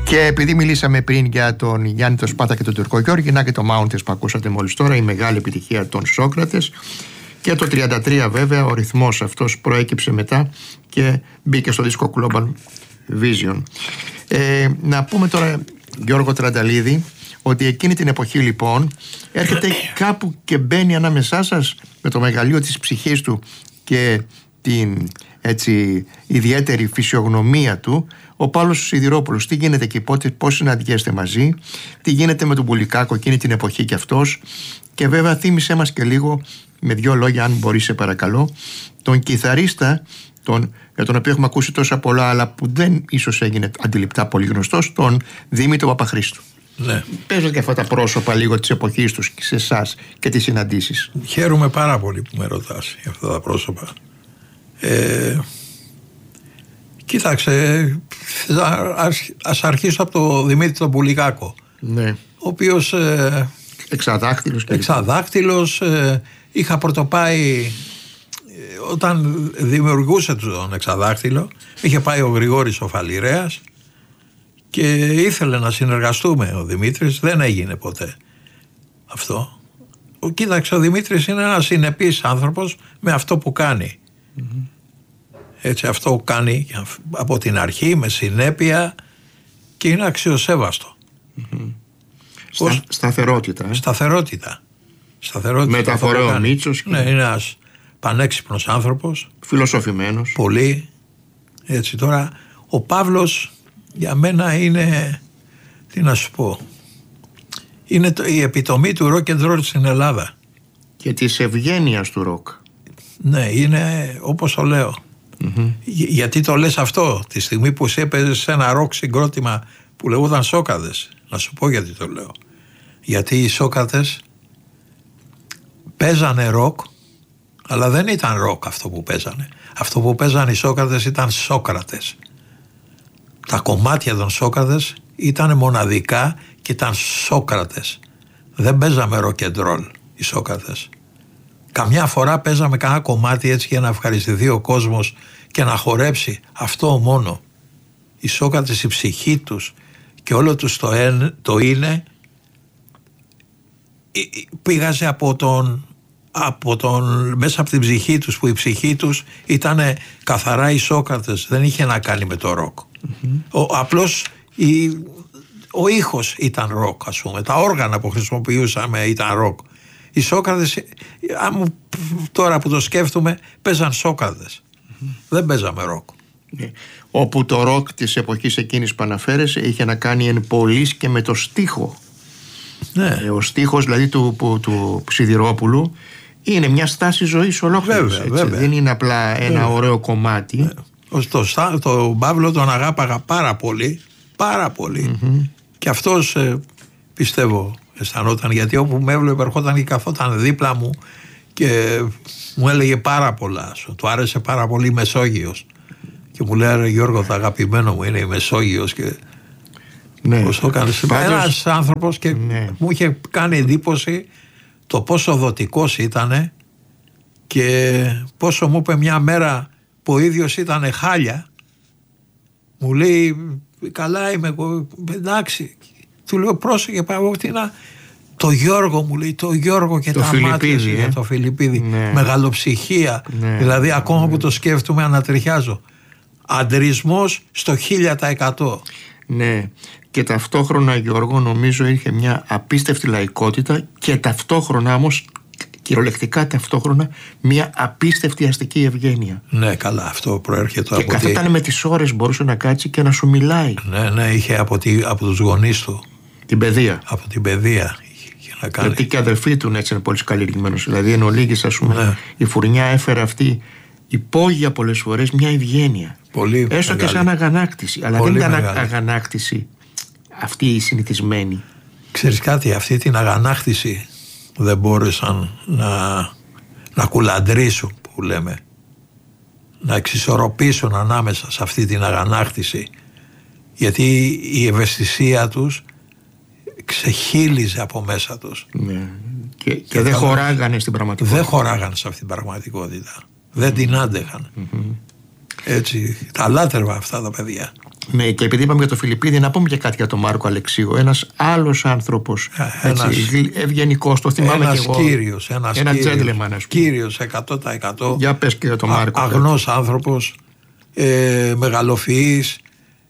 Και επειδή μιλήσαμε πριν για τον Γιάννη το Σπάτα και τον Τουρκό Γιώργη, να και το Mountains που ακούσατε μόλις τώρα, η μεγάλη επιτυχία των Σόκρατες. Και το 33 βέβαια ο ρυθμός αυτός προέκυψε μετά και μπήκε στο δίσκο Global Vision. Να πούμε τώρα, Γιώργο Τρανταλίδη, ότι εκείνη την εποχή λοιπόν έρχεται κάπου και μπαίνει ανάμεσά σας με το μεγαλείο της ψυχής του και την έτσι ιδιαίτερη φυσιογνωμία του, ο Παύλος Σιδηρόπουλος. Τι γίνεται και πώς συναντιέστε μαζί, τι γίνεται με τον Πουλικάκο εκείνη την εποχή κι αυτός, και βέβαια θύμισέ μας και λίγο με δύο λόγια, αν μπορείς σε παρακαλώ, τον κιθαρίστα για τον οποίο έχουμε ακούσει τόσα πολλά αλλά που δεν ίσως έγινε αντιληπτά πολύ γνωστός, τον Δήμητρο Παπαχρήστου. Ναι. Παίζω και αυτά τα πρόσωπα λίγο της εποχής τους σε εσάς και τις συναντήσεις. Χαίρομαι πάρα πολύ που με ρωτάς για αυτά τα πρόσωπα. Κοίταξε, ας αρχίσω από το Δημήτρη τον Πουλικάκο. Ναι. Ο οποίος εξαδάκτυλος, είχα πρωτοπάει όταν δημιουργούσε τον εξαδάκτυλο, είχε πάει ο Γρηγόρης ο Φαλιρέας και ήθελε να συνεργαστούμε ο Δημήτρης, δεν έγινε ποτέ αυτό. Κοίταξε, ο Δημήτρης είναι ένας συνεπής άνθρωπος με αυτό που κάνει. Έτσι, αυτό που κάνει από την αρχή με συνέπεια και είναι αξιοσέβαστο. Σταθερότητα. Σταθερότητα. Μεταφορέ ο Μίτσος. Ναι, είναι ένας πανέξυπνος άνθρωπος. Φιλοσοφημένος. Πολύ. Έτσι τώρα, ο Παύλος για μένα είναι, τι να σου πω, είναι η επιτομή του rock and roll στην Ελλάδα. Και της ευγένειας του ροκ. Ναι, είναι όπως το λέω. Γιατί το λες αυτό τη στιγμή που σε έπαιζες σε ένα ροκ συγκρότημα που λεγόταν Σόκρατες? Να σου πω γιατί το λέω. Γιατί οι Σόκρατες παίζανε ροκ, αλλά δεν ήταν ροκ αυτό που παίζανε. Αυτό που παίζανε οι Σόκρατες ήταν Σόκρατες. Τα κομμάτια των Σόκρατες ήταν μοναδικά και ήταν Σόκρατες. Δεν παίζαμε rock and roll οι Σόκρατες. Καμιά φορά παίζαμε κανένα κομμάτι έτσι για να ευχαριστηθεί ο κόσμος και να χορέψει. Αυτό μόνο. Οι Σόκρατες, η ψυχή τους και όλο τους το είναι πήγαζε μέσα από την ψυχή τους, που η ψυχή τους ήταν καθαρά οι Σόκρατες. Δεν είχε να κάνει με το ροκ. Απλώς ο ήχος ήταν ροκ, ας πούμε. Τα όργανα που χρησιμοποιούσαμε ήταν ροκ. Οι Σόκρατες, τώρα που το σκέφτομαι, παίζαν Σόκρατες. Δεν παίζαμε ροκ. Όπου το ροκ της εποχής εκείνης που αναφέρεσαι είχε να κάνει εν πολλοίς και με το στίχο. Ναι. Ο στίχος δηλαδή του Σιδηρόπουλου είναι μια στάση ζωής ολόκληρης. Βέβαια. Δεν είναι απλά ένα ωραίο κομμάτι. Το Παύλο τον αγάπαγα πάρα πολύ. Πάρα πολύ. Και αυτός πιστεύω αισθανόταν, γιατί όπου με έβλεπε ερχόταν και καθόταν δίπλα μου και μου έλεγε πάρα πολλά. Του άρεσε πάρα πολύ η Μεσόγειος και μου λέει, Γιώργο, το αγαπημένο μου είναι η Μεσόγειος. Και ναι. πώς το έκανες? Ένας άνθρωπος και ναι. μου είχε κάνει εντύπωση το πόσο δοτικός ήτανε και πόσο μου είπε μια μέρα που ο ίδιος ήτανε χάλια. Μου λέει, καλά είμαι εγώ, εντάξει. Του λέω, πρόσεχε, πάω το Γιώργο, μου λέει, το Γιώργο και το τα μάτια σου για το Φιλιππίδη. Ναι. Μεγαλοψυχία. Ναι. Δηλαδή ακόμα που το σκέφτομαι ανατριχιάζω. Αντρισμός στο 1000%. Ναι. Και ταυτόχρονα, Γιώργο, νομίζω είχε μια απίστευτη λαϊκότητα και ταυτόχρονα όμως, κυριολεκτικά ταυτόχρονα, μια απίστευτη αστική ευγένεια. Ναι, καλά, αυτό προέρχεται και καθόταν με τις ώρες, μπορούσε να κάτσει και να σου μιλάει. Ναι, είχε από τους γονείς του. Την παιδεία. Από την παιδεία. Γιατί και αδελφοί του έτσι είναι πολύ καλλιεργημένος. Δηλαδή, εν ολίγης, ας πούμε, ναι. Η φουρνιά έφερε αυτή υπόγεια πολλές φορές μια ευγένεια. Πολύ έστω μεγάλη. Και σαν αγανάκτηση. Αλλά πολύ δεν ήταν αγανάκτηση αυτή η συνηθισμένη. Ξέρεις κάτι, αυτή την αγανάκτηση δεν μπόρεσαν να κουλαντρήσουν, που λέμε, να εξισορροπήσουν ανάμεσα σε αυτή την αγανάκτηση, γιατί η ευαισθησία τους ξεχύλιζε από μέσα τους. Ναι. Και δεν χωράγανε στην πραγματικότητα. Δεν χωράγανε σε αυτή την πραγματικότητα. Δεν την άντεχαν. Έτσι, τα λάτρευα αυτά τα παιδιά. Ναι, και επειδή είπαμε για το Φιλιππίδη, να πούμε και κάτι για τον Μάρκο Αλεξίου. Ένας άλλος άνθρωπος, ευγενικός, το θυμάμαι και εγώ. Ένα gentleman, κύριος 100%. Για πες και για τον Μάρκο. Αγνός άνθρωπος, μεγαλοφυής,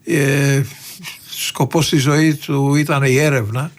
σκοπός της ζωής του ήταν η έρευνα.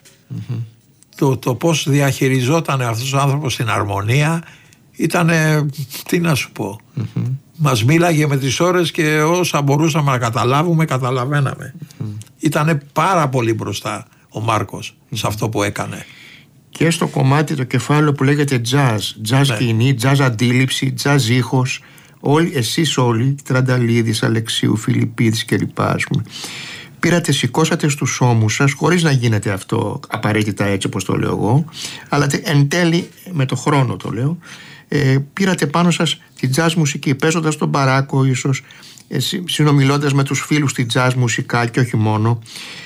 Το πώς διαχειριζόταν αυτός ο άνθρωπος στην αρμονία ήταν, τι να σου πω, μας μίλαγε με τις ώρες και όσα μπορούσαμε να καταλάβουμε, καταλαβαίναμε. Ήτανε πάρα πολύ μπροστά ο Μάρκος σε αυτό που έκανε. Και στο κομμάτι το κεφάλαιο που λέγεται jazz σκηνή, jazz αντίληψη, jazz ήχος, εσείς όλοι, Τρανταλίδης, Αλεξίου, Φιλιππίδης κλπ. Πήρατε, σηκώσατε στους ώμους σας, χωρίς να γίνεται αυτό απαραίτητα έτσι όπως το λέω εγώ, αλλά εν τέλει με το χρόνο το λέω, πήρατε πάνω σας τη jazz μουσική, παίζοντας τον μπαράκο ίσως, συνομιλώντας με τους φίλους τη jazz μουσικά και όχι μόνο.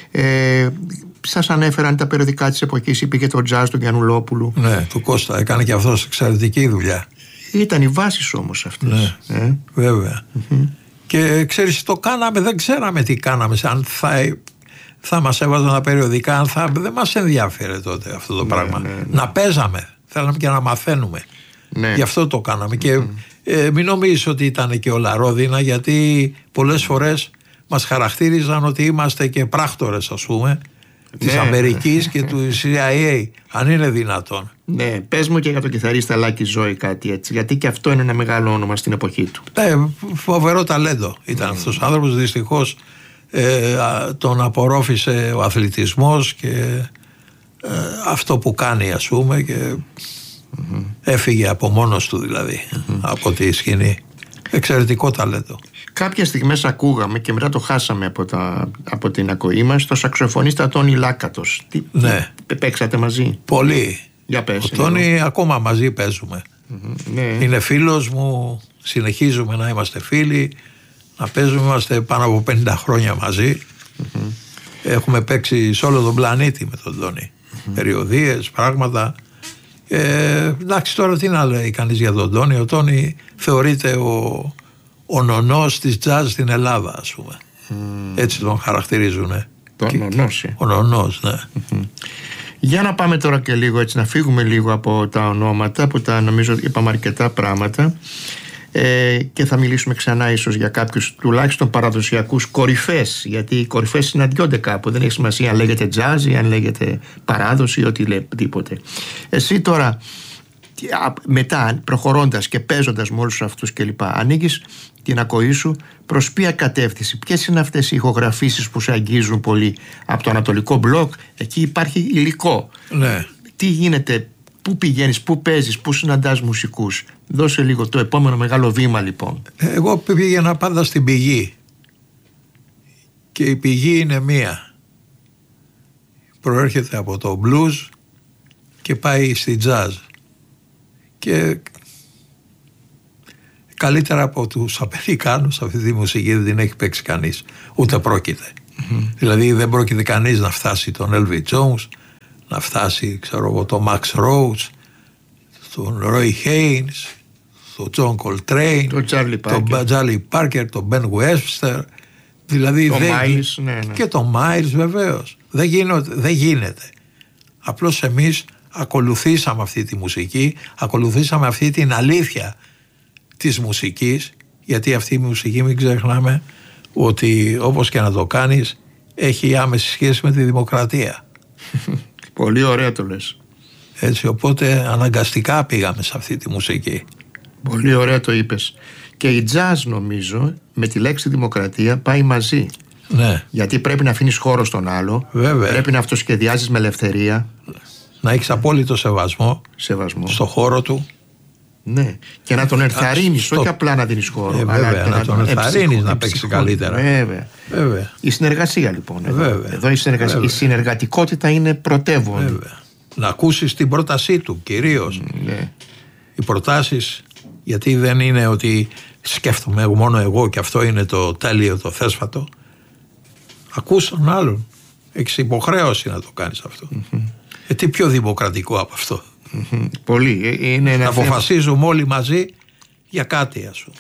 Σας ανέφεραν τα περιοδικά της εποχής, είπε και το jazz του Γιαννουλόπουλου. Ναι, του Κώστα, έκανε και αυτός εξαιρετική δουλειά. Ήταν οι βάσεις όμως αυτές. Ναι, βέβαια. Και ξέρεις, το κάναμε, δεν ξέραμε τι κάναμε, αν θα μας έβαζαν τα περιοδικά, δεν μας ενδιαφέρε τότε αυτό το πράγμα. Να παίζαμε, θέλαμε και να μαθαίνουμε. Γι' αυτό το κάναμε. Και μην νομίζεις ότι ήταν και όλα ρόδινα, γιατί πολλές φορές μας χαρακτήριζαν ότι είμαστε και πράκτορες, ας πούμε, της Αμερικής και του CIA, αν είναι δυνατόν. Ναι, πες μου και για τον κιθαρίστα Λάκη Ζώη κάτι έτσι, γιατί και αυτό είναι ένα μεγάλο όνομα στην εποχή του. Φοβερό ταλέντο ήταν αυτός ο άνθρωπος, δυστυχώς τον απορρόφησε ο αθλητισμός και αυτό που κάνει, ας πούμε, και έφυγε από μόνος του δηλαδή από τη σκηνή. Εξαιρετικό ταλέντο. Κάποιες στιγμές ακούγαμε και μετά το χάσαμε από την ακοή μας, το σαξοφωνίστα Τόνι Λάκατος. Παίξατε μαζί? Πολύ. Για πες. Ο Τόνι ακόμα μαζί παίζουμε. Είναι φίλος μου, συνεχίζουμε να είμαστε φίλοι, να παίζουμε, είμαστε πάνω από 50 χρόνια μαζί. Έχουμε παίξει σε όλο τον πλανήτη με τον Τόνι. Περιοδίες, πράγματα. Εντάξει, τώρα τι να λέει κανείς για τον Τόνι. Ο Τόνι θεωρείται ο νονός της jazz στην Ελλάδα, ας πούμε. Έτσι τον χαρακτηρίζουνε. Ο νονός, ναι. Για να πάμε τώρα και λίγο έτσι, να φύγουμε λίγο από τα ονόματα που τα νομίζω είπαμε αρκετά πράγματα, και θα μιλήσουμε ξανά ίσως για κάποιους τουλάχιστον παραδοσιακούς κορυφές, γιατί οι κορυφές συναντιόνται κάπου, δεν έχει σημασία αν λέγεται jazz ή αν λέγεται παράδοση ή οτιδήποτε. Εσύ τώρα μετά, προχωρώντας και παίζοντας με όλους αυτούς κλπ, ανοίγεις την ακοή σου προς ποια κατεύθυνση? Ποιες είναι αυτές οι ηχογραφήσεις που σε αγγίζουν πολύ? Από το Ανατολικό Μπλοκ, εκεί υπάρχει υλικό. Ναι. Τι γίνεται, πού πηγαίνεις, πού παίζεις, πού συναντάς μουσικούς? Δώσε λίγο το επόμενο μεγάλο βήμα λοιπόν. Εγώ πήγαινα πάντα στην πηγή, και η πηγή είναι μία. Προέρχεται από το blues και πάει στη jazz, και καλύτερα από τους Αμερικάνους αυτή τη μουσική δεν την έχει παίξει κανείς, ούτε πρόκειται. Δηλαδή δεν πρόκειται κανείς να φτάσει τον Elvis Jones, να φτάσει, ξέρω εγώ, τον Max Roach, τον Roy Haynes, τον John Coltrane, τον Charlie Parker, τον Ben Webster, δηλαδή το Miles, ναι. Και τον Miles βεβαίως. Δεν γίνεται. Απλώς εμείς ακολουθήσαμε αυτή τη μουσική, ακολουθήσαμε αυτή την αλήθεια της μουσικής, γιατί αυτή η μουσική, μην ξεχνάμε ότι όπως και να το κάνεις έχει άμεση σχέση με τη δημοκρατία. Πολύ ωραία το λες. Έτσι, οπότε αναγκαστικά πήγαμε σε αυτή τη μουσική. Πολύ ωραία το είπες. Και η jazz νομίζω με τη λέξη δημοκρατία πάει μαζί. Ναι. Γιατί πρέπει να αφήνεις χώρο στον άλλο. Βέβαια. Πρέπει να αυτοσχεδιάζεις με ελευθερία. Να έχεις απόλυτο σεβασμό στο χώρο του. Ναι. Και να τον ενθαρρύνεις, όχι απλά να δίνεις χώρο. Βέβαια, να τον ενθαρρύνεις να παίξει καλύτερα. Βέβαια. Η συνεργασία λοιπόν. Εδώ η συνεργατικότητα είναι πρωτεύον. Βέβαια. Να ακούσεις την πρότασή του κυρίως. Ναι. Οι προτάσεις, γιατί δεν είναι ότι σκέφτομαι μόνο εγώ και αυτό είναι το τέλειο, το θέσφατο. Ακούς τον άλλον. Έχεις υποχρέωση να το κάνεις αυτό. Τι πιο δημοκρατικό από αυτό? Πολύ. Είναι να αποφασίζουμε όλοι μαζί για κάτι, ας πούμε.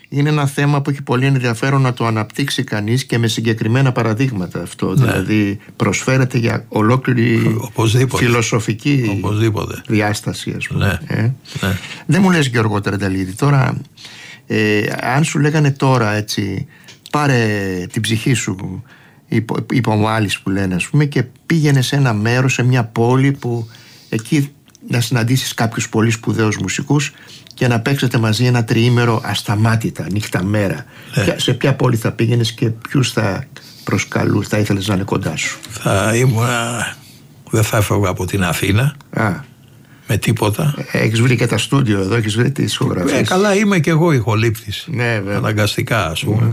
είναι ένα θέμα που έχει πολύ ενδιαφέρον να το αναπτύξει κανείς και με συγκεκριμένα παραδείγματα αυτό. Δηλαδή προσφέρεται για ολόκληρη φιλοσοφική διάσταση, ας πούμε. Δεν μου λες, Γιώργο Τρενταλίδη, τώρα αν σου λέγανε τώρα έτσι, πάρε την ψυχή σου υπομάλης που λένε, ας πούμε, και πήγαινε σε ένα μέρος, σε μια πόλη που εκεί να συναντήσεις κάποιους πολύ σπουδαίους μουσικούς και να παίξετε μαζί ένα τριήμερο ασταμάτητα, νύχτα μέρα. Σε ποια πόλη θα πήγαινες και ποιους θα θα ήθελες να είναι κοντά σου? Δεν θα έφευγα από την Αθήνα με τίποτα. Έχεις βρει και τα στούντιο εδώ, έχεις βρει τις ηχογραφίες. Καλά, είμαι και εγώ ηχολήπτης. Αναγκαστικά, ας πούμε.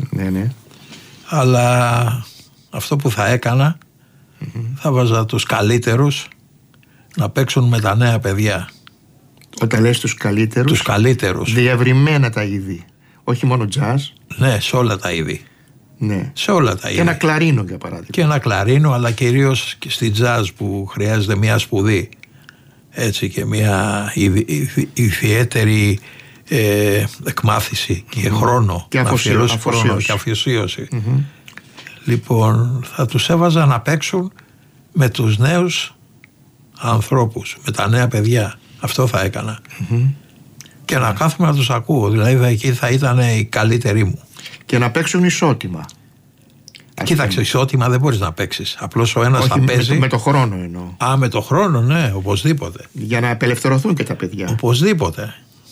Αλλά αυτό που θα έκανα, θα βάζα τους καλύτερους να παίξουν με τα νέα παιδιά. Όταν λες τους καλύτερους, τους καλύτερους, διευρυμένα τα είδη, όχι μόνο jazz. Ναι, σε όλα τα είδη. Ναι. Σε όλα τα είδη. Και ένα κλαρίνο, για παράδειγμα. Και ένα κλαρίνο, αλλά κυρίως και στη jazz που χρειάζεται μια σπουδή, έτσι, και μια ιδιαίτερη εκμάθηση και χρόνο και αφοσίωση. Λοιπόν, θα τους έβαζα να παίξουν με τους νέους ανθρώπους, με τα νέα παιδιά. Αυτό θα έκανα. Και να κάθομαι να τους ακούω. Δηλαδή εκεί θα ήταν οι καλύτεροι μου. Και να παίξουν ισότιμα. Κοίταξε, ισότιμα δεν μπορείς να παίξεις. Απλώς ο ένας θα παίζει. Με το χρόνο εννοώ. Με το χρόνο, ναι, οπωσδήποτε. Για να απελευθερωθούν και τα παιδιά. Οπωσδήποτε.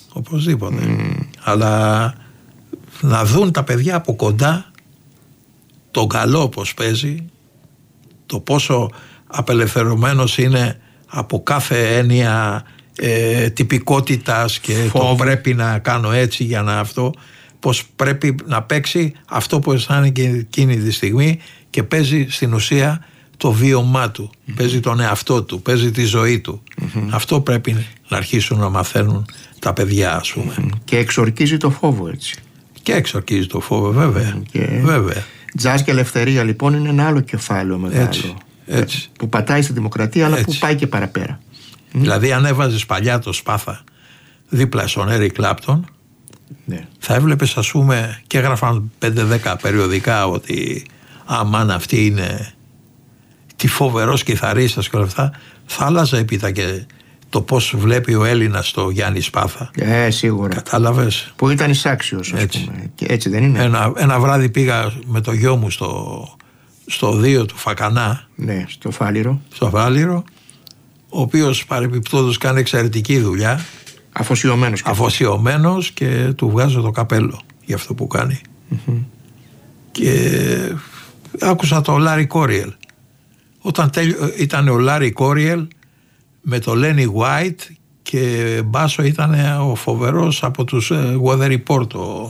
Αλλά να δουν τα παιδιά από κοντά τον καλό πως παίζει, το πόσο απελευθερωμένος είναι από κάθε έννοια τυπικότητας και το πρέπει να κάνω έτσι για να αυτό, πως πρέπει να παίξει αυτό που αισθάνεται και εκείνη τη στιγμή και παίζει στην ουσία το βίωμά του, παίζει τον εαυτό του, παίζει τη ζωή του. Αυτό πρέπει να αρχίσουν να μαθαίνουν τα παιδιά, ας πούμε. Και εξορκίζει το φόβο, έτσι. Και εξορκίζει το φόβο, βέβαια. Βέβαια. Τζάζ και ελευθερία, λοιπόν, είναι ένα άλλο κεφάλαιο μεγάλο. Έτσι. Που πατάει στη δημοκρατία, αλλά που πάει και παραπέρα. Δηλαδή, αν έβαζες παλιά το Σπάθα δίπλα στον Έρικ Κλάπτον, θα έβλεπες, ας πούμε, και έγραφαν 5-10 περιοδικά ότι αμάν αυτή είναι τι φοβερός κιθαρίστας και όλα αυτά. Θα άλλαζε έπειτα και το πώς βλέπει ο Έλληνας το Γιάννη Σπάθα. Σίγουρα. Κατάλαβες. Που ήταν εισάξιος, ας πούμε. Και έτσι δεν είναι? Ένα βράδυ πήγα με το γιο μου στο 2 του Φακανά. Ναι, στο Φάληρο. Ο οποίος παρεμπιπτόντως κάνει εξαιρετική δουλειά. Αφοσιωμένος και του βγάζω το καπέλο για αυτό που κάνει. Και άκουσα το Λάρι Κόριελ. Όταν ήταν ο Λάρι Κόριελ με το Λένι Γουάιτ και μπάσο ήταν ο φοβερός από τους Weather Report.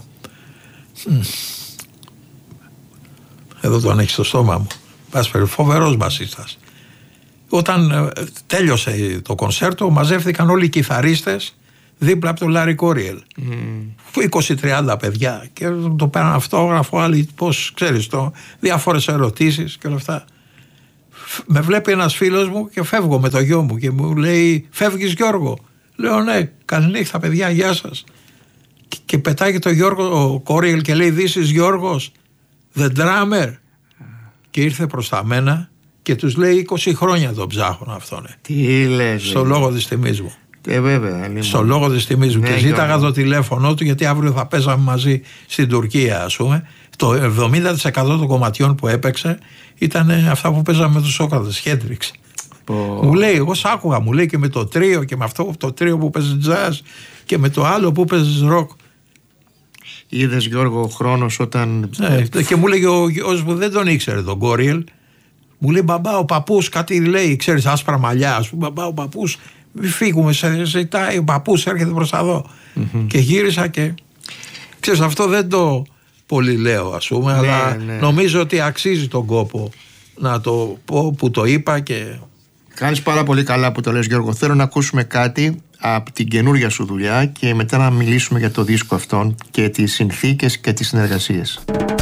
Εδώ τον έχει στο στόμα μου. Φοβερός μπασίστας. Όταν τέλειωσε το κονσέρτο, μαζεύτηκαν όλοι οι κιθαρίστες δίπλα από τον Λάρι Κόριελ. 20-30 παιδιά και το πέραν αυτόγραφο, άλλοι πώς ξέρεις διάφορες ερωτήσεις και όλα αυτά. Με βλέπει ένας φίλος μου και φεύγω με το γιο μου και μου λέει, φεύγεις, Γιώργο? Λέω, ναι, καληνύχτα παιδιά, γεια σας. Και πετάει το Γιώργο ο Κόριελ και λέει, this is Γιώργος, the drummer. Και ήρθε προς τα μένα και τους λέει, 20 χρόνια τον ψάχνω αυτόν. Τι λες? Στο λόγο της τιμής μου. Βέβαια. Στο λόγο της τιμής μου. Και ζήταγα το τηλέφωνο του, γιατί αύριο θα παίζαμε μαζί στην Τουρκία, ας πούμε. Το 70% των κομματιών που έπαιξε ήταν αυτά που παίζαμε με τους Σόκρατες, Χέντριξ. Μου λέει, εγώ σ' άκουγα, μου λέει, και με το τρίο και με αυτό το τρίο που παίζει jazz και με το άλλο που παίζει rock. Είδες, Γιώργο, ο χρόνος όταν... Και μου λέει ο γιος μου, δεν τον ήξερε τον Κόριελ. Μου λέει, μπαμπά, ο παππούς κάτι λέει, ξέρεις, άσπρα μαλλιά. Ας πούμε, μπαμπά, ο παππούς, μη φύγουμε, σε ζητάει, ο παππούς έρχεται προς τα εδώ. Και γύρισα και... Ξέρεις, αυτό δεν το πολύ λέω, ας πούμε, αλλά νομίζω ότι αξίζει τον κόπο να το πω που το είπα και... Κάνεις πάρα πολύ καλά που το λες, Γιώργο. Θέλω να ακούσουμε κάτι από την καινούργια σου δουλειά και μετά να μιλήσουμε για το δίσκο αυτόν και τις συνθήκες και τις συνεργασίες.